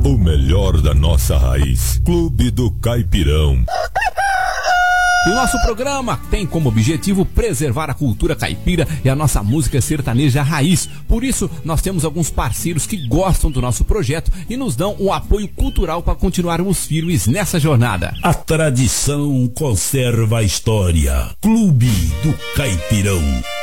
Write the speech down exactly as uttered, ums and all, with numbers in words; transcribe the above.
O melhor da nossa raiz. Clube do Caipirão. E o nosso programa tem como objetivo preservar a cultura caipira e a nossa música sertaneja raiz. Por isso, nós temos alguns parceiros que gostam do nosso projeto e nos dão um apoio cultural para continuarmos firmes nessa jornada. A tradição conserva a história. Clube do Caipirão.